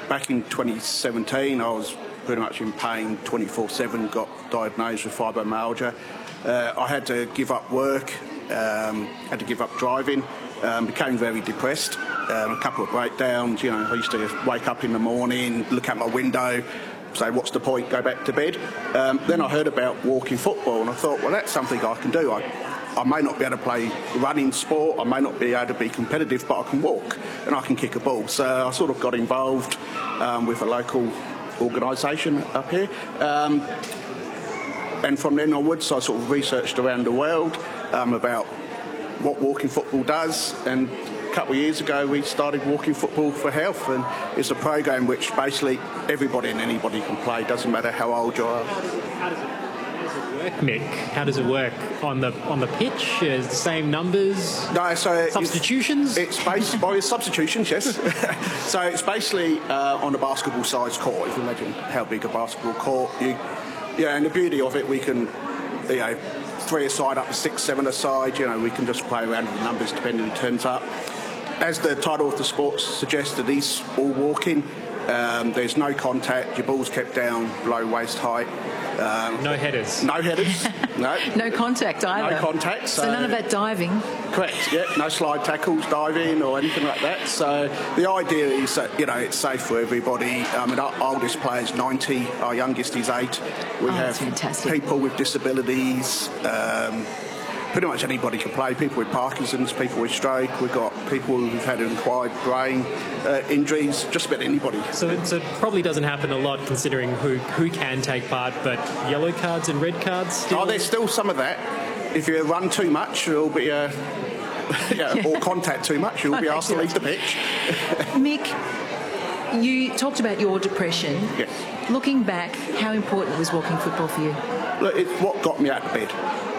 back in 2017, I was pretty much in pain 24/7, got diagnosed with fibromyalgia. I had to give up work, had to give up driving, became very depressed, a couple of breakdowns. You know, I used to wake up in the morning, look out my window, say, what's the point, go back to bed. Then I heard about walking football and I thought, well, that's something I can do. I may not be able to play running sport, I may not be able to be competitive, but I can walk and I can kick a ball. So I sort of got involved with a local organisation up here. And from then onwards, I sort of researched around the world about what walking football does. And a couple of years ago, we started Walking Football for Health. And it's a program which basically everybody and anybody can play, doesn't matter how old you are. How does it work, Mick? How does it work on the pitch? Is the same numbers? No, so substitutions. It's based by substitutions, yes. So it's basically on a basketball-sized court. If you imagine how big a basketball court, and the beauty of it, we can, 3 aside up to 6, 7 aside. You know, we can just play around with the numbers depending who turns up. As the title of the sport suggests, it is all walking. There's no contact. Your ball's kept down below waist height. No headers. No headers. No. No contact either. No contact. So none of that diving. Correct. Yeah. No slide tackles, diving, or anything like that. So the idea is that it's safe for everybody. Our oldest player is 90. Our youngest is 8. We have fantastic. People with disabilities. Pretty much anybody can play. People with Parkinson's, people with stroke. We've got people who've had acquired brain injuries. Just about anybody. So it probably doesn't happen a lot, considering who can take part. But yellow cards and red cards. There's still some of that. If you run too much, you'll be or contact too much, you'll be asked to leave the pitch. Mick, you talked about your depression. Yes. Looking back, how important was walking football for you? Look, it's what got me out of bed.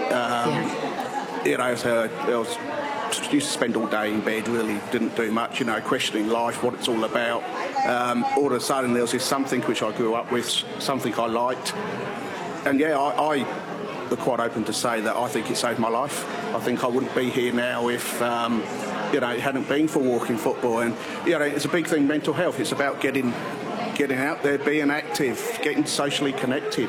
So I used to spend all day in bed, really didn't do much, questioning life, what it's all about. All of a sudden there was this something which I grew up with, something I liked. And I am quite open to say that I think it saved my life. I think I wouldn't be here now if it hadn't been for walking football. And it's a big thing, mental health. It's about getting out there, being active, getting socially connected.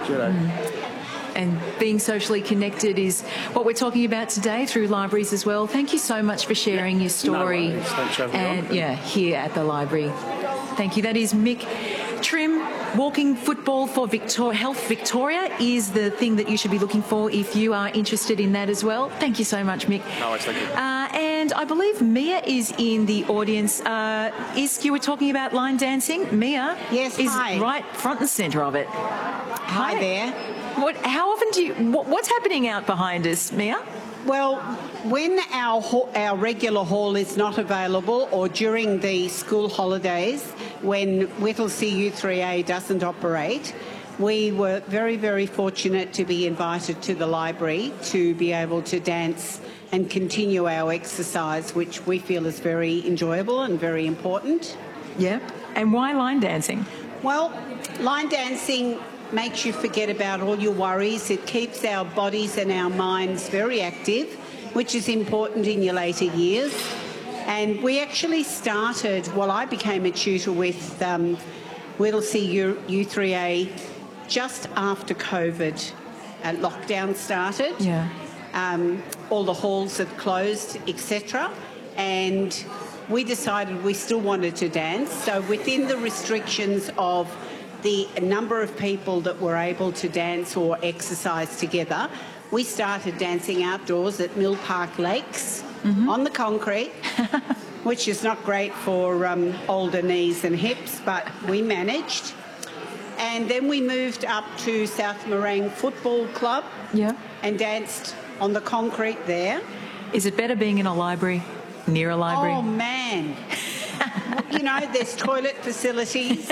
And being socially connected is what we're talking about today through libraries as well. Thank you so much for sharing your story. No worries. Thanks for having me on. Here at the library. Thank you. That is Mick Trim. Walking football for Health Victoria is the thing that you should be looking for if you are interested in that as well. Thank you so much, Mick. No worries, thank you. And I believe Mia is in the audience. You were talking about line dancing. Mia is right front and centre of it. Hi there. How often what's happening out behind us, Mia? Well, when our regular hall is not available, or during the school holidays when Whittlesea U3A doesn't operate, we were very, very fortunate to be invited to the library to be able to dance and continue our exercise, which we feel is very enjoyable and very important. Yeah. And why line dancing? Well, line dancing makes you forget about all your worries. It keeps our bodies and our minds very active, which is important in your later years. And we actually started, I became a tutor with Whittlesea U3A just after COVID lockdown started. Yeah. All the halls had closed, etc. And we decided we still wanted to dance. So within the restrictions of the number of people that were able to dance or exercise together, we started dancing outdoors at Mill Park Lakes on the concrete, which is not great for older knees and hips, but we managed. And then we moved up to South Morang Football Club and danced on the concrete there. Is it better being in a library, near a library? Oh, man. There's toilet facilities.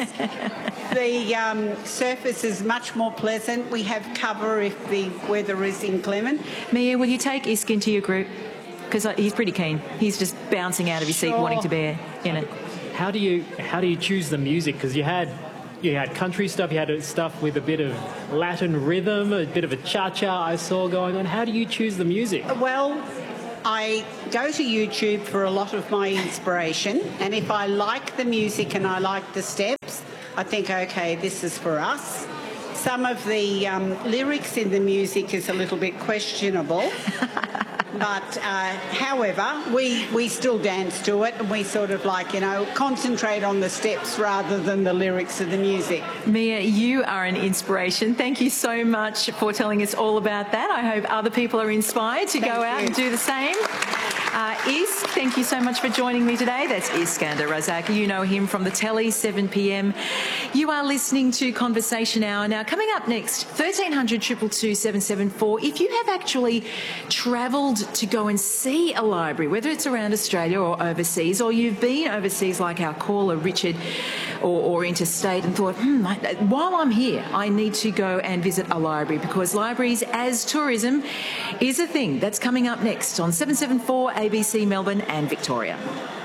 The surface is much more pleasant. We have cover if the weather is inclement. Mia, will you take Isk into your group? Because he's pretty keen. He's just bouncing out of his seat, wanting to be in it. How do you choose the music? Because you had country stuff, you had stuff with a bit of Latin rhythm, a bit of a cha-cha I saw going on. How do you choose the music? Well, I go to YouTube for a lot of my inspiration, and if I like the music and I like the steps, I think, okay, this is for us. Some of the lyrics in the music is a little bit questionable. But, however, we still dance to it, and we sort of concentrate on the steps rather than the lyrics of the music. Mia, you are an inspiration. Thank you so much for telling us all about that. I hope other people are inspired to go out and do the same. Isk, thank you so much for joining me today. That's Iskander Razak. You know him from the telly, 7 p.m. You are listening to Conversation Hour. Now, coming up next, 1300 222 774. If you have actually travelled to go and see a library, whether it's around Australia or overseas, or you've been overseas like our caller Richard, or interstate, and thought, while I'm here, I need to go and visit a library, because libraries as tourism is a thing. That's coming up next on 774 ABC Melbourne and Victoria.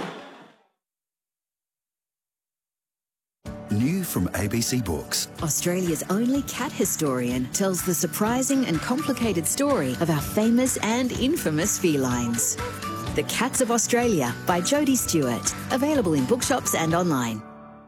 New from ABC Books. Australia's only cat historian tells the surprising and complicated story of our famous and infamous felines. The Cats of Australia by Jodie Stewart. Available in bookshops and online.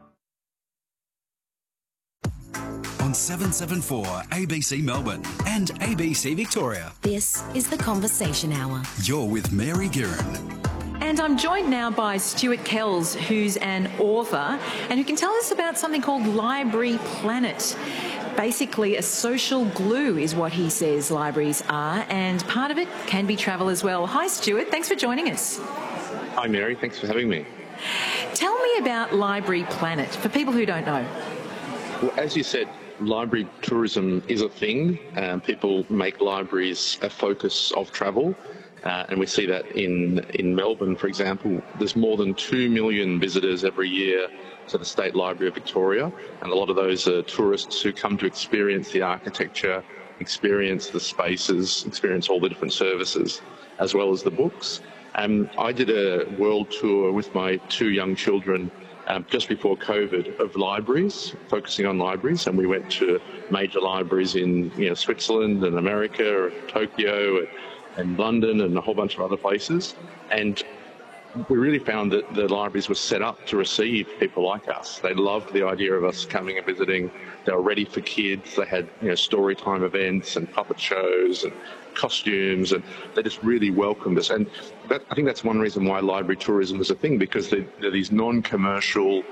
On 774 ABC Melbourne and ABC Victoria. This is the Conversation Hour. You're with Mary Guerin. And I'm joined now by Stuart Kells, who's an author and who can tell us about something called Library Planet. Basically, a social glue is what he says libraries are, and part of it can be travel as well. Hi, Stuart. Thanks for joining us. Hi, Mary. Thanks for having me. Tell me about Library Planet, for people who don't know. Well, as you said, library tourism is a thing. People make libraries a focus of travel. And we see that in Melbourne, for example. There's more than 2 million visitors every year to the State Library of Victoria, and a lot of those are tourists who come to experience the architecture, experience the spaces, experience all the different services, as well as the books. I did a world tour with my 2 young children just before COVID of libraries, focusing on libraries, and we went to major libraries in Switzerland and America, and Tokyo, and London and a whole bunch of other places. And we really found that the libraries were set up to receive people like us. They loved the idea of us coming and visiting. They were ready for kids. They had story time events and puppet shows and costumes, and they just really welcomed us. And I think that's one reason why library tourism is a thing, because they're these non-commercial,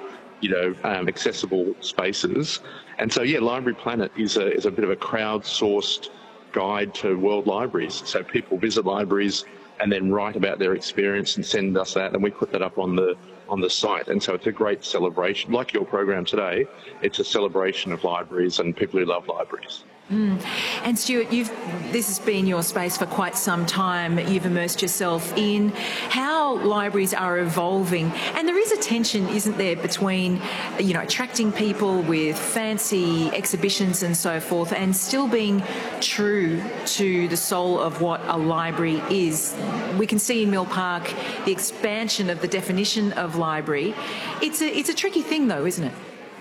accessible spaces. And so, Library Planet is a bit of a crowdsourced guide to world libraries. So people visit libraries and then write about their experience and send us that, and we put that up on the site. And so it's a great celebration. Like your program today, it's a celebration of libraries and people who love libraries. And Stuart, this has been your space for quite some time. You've immersed yourself in how libraries are evolving, and there is a tension, isn't there, between attracting people with fancy exhibitions and so forth, and still being true to the soul of what a library is. We can see in Mill Park the expansion of the definition of library. It's a tricky thing, though, isn't it?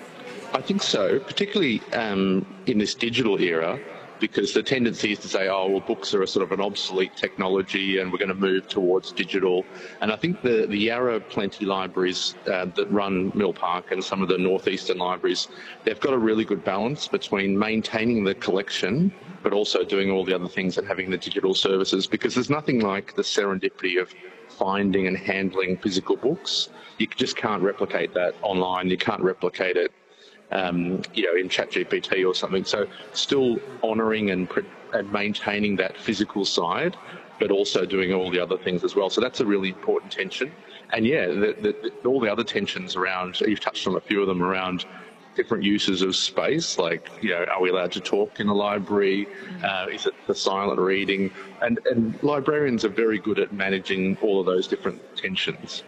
I think so, particularly in this digital era, because the tendency is to say, books are a sort of an obsolete technology and we're going to move towards digital. And I think the Yarra Plenty libraries that run Mill Park and some of the northeastern libraries, they've got a really good balance between maintaining the collection but also doing all the other things and having the digital services, because there's nothing like the serendipity of finding and handling physical books. You just can't replicate that online. You can't replicate it in ChatGPT or something. So still honouring and maintaining that physical side, but also doing all the other things as well. So that's a really important tension. And all the other tensions around, you've touched on a few of them, around different uses of space, like, are we allowed to talk in a library? Is it the silent reading? And librarians are very good at managing all of those different tensions.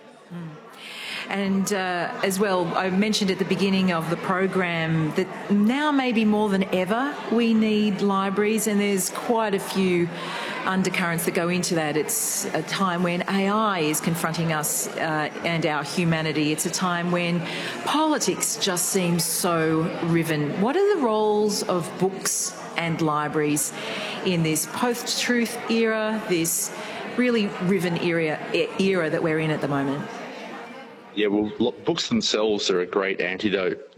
And as well, I mentioned at the beginning of the program that now maybe more than ever we need libraries, and there's quite a few undercurrents that go into that. It's a time when AI is confronting us and our humanity. It's a time when politics just seems so riven. What are the roles of books and libraries in this post-truth era, this really riven era that we're in at the moment. Yeah, well, books themselves are a great antidote